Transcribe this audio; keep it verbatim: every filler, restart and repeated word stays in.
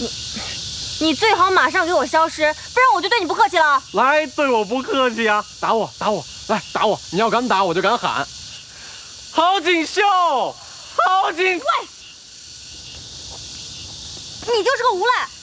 你你最好马上给我消失，不然我就对你不客气了。 来，对我不客气啊！打我，打我，来打我！你要敢打，我就敢喊。郝锦绣，郝锦， 喂，你就是个无赖！